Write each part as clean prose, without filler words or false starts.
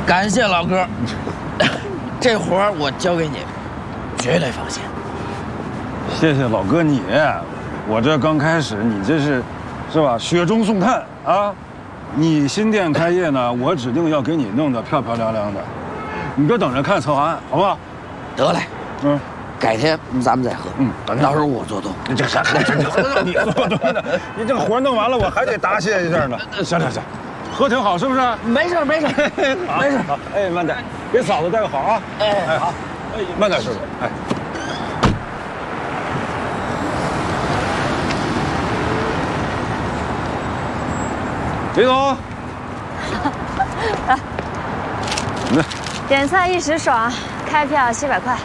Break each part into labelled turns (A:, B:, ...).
A: 感谢老哥，这活儿我交给你，绝对放心。
B: 谢谢老哥你，我这刚开始，你这是吧？雪中送炭啊！你新店开业呢，我指定要给你弄得漂漂亮亮的，你就等着看策划案，好不好？
A: 得嘞，改天咱们再喝。到时候我做东。
B: 你这啥？你做东的，你这个活弄完了，我还得答谢一下呢。行，喝挺好，是不是？
A: 没事。没事。
B: 好，哎，慢点，给嫂子带个好啊。哎，好，哎，慢点，师傅。哎。李总，
C: 点菜一时爽，开票700块。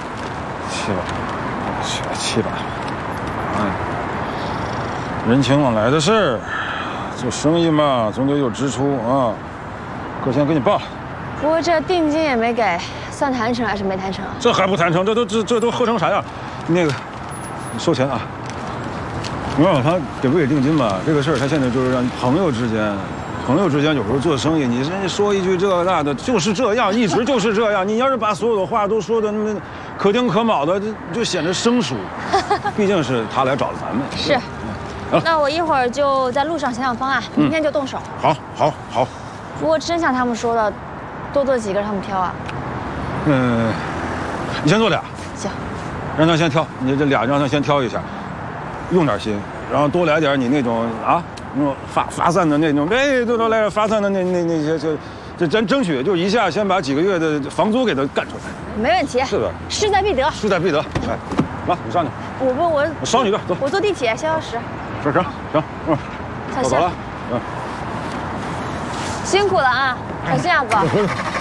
B: 700，人情往来的事儿，做生意嘛，总得有支出啊。哥先给你报。
C: 不过这定金也没给，算谈成还是没谈成啊？
B: 这还不谈成？这都喝成啥样？那个，收钱啊！你问我他给不给定金吧？这个事儿他现在就是让朋友之间有时候做生意，你说一句这那的，就是这样，一直就是这样。你要是把所有的话都说的那么可丁可卯的，就显得生疏。毕竟是他来找的咱们。
C: 是。那我一会儿就在路上想想方案，明天就动手。
B: 好。
C: 不过真像他们说的，多做几个让他们挑啊。
B: 你先做俩。
C: 行。
B: 让他先挑，你这俩让他先挑一下，用点心，然后多来点你那种那种发散的那种，都来发散的那些，这咱争取就一下先把几个月的房租给他干出来。
C: 没问题。
B: 是的。
C: 势在必得。
B: 势在必得。哎，来，你上去。
C: 我
B: 捎你一段，走。
C: 我坐地铁1小时。
B: 行，走了。
C: 辛苦了啊，小心啊，哥。